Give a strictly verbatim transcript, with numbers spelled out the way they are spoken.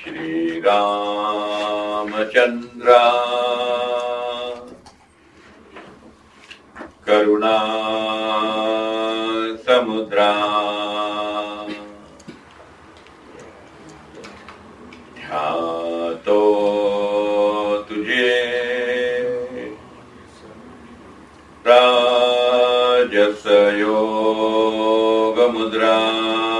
श्रीरामचन्द्र करुणा समुद्रा ध्यातो तुझे राजस योग मुद्रा